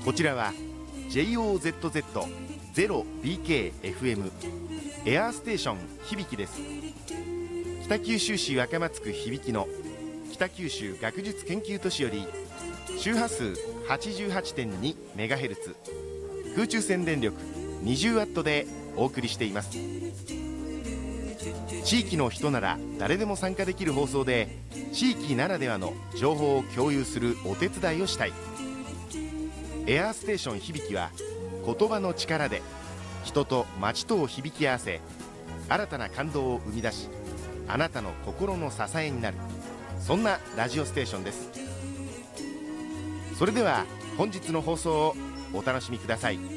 こちらは JOZZ0BKFM エアーステーション響です。北九州市若松区響の北九州学術研究都市より周波数 88.2MHz 空中線電力 20W でお送りしています。地域の人なら誰でも参加できる放送で、地域ならではの情報を共有するお手伝いをしたい。エアーステーション響は言葉の力で人と街とを響き合わせ、新たな感動を生み出し、あなたの心の支えになる、そんなラジオステーションです。それでは本日の放送をお楽しみください。